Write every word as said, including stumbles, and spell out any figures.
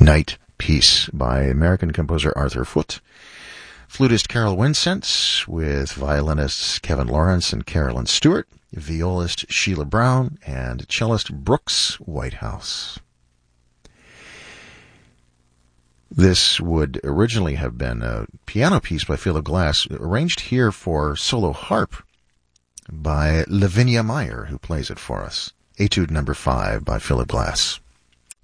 Night Piece by American composer Arthur Foote. Flutist Carol Winsent with violinists Kevin Lawrence and Carolyn Stewart, violist Sheila Brown, and cellist Brooks Whitehouse. This would originally have been a piano piece by Philip Glass, arranged here for solo harp by Lavinia Meyer, who plays it for us. Etude number five by Philip Glass.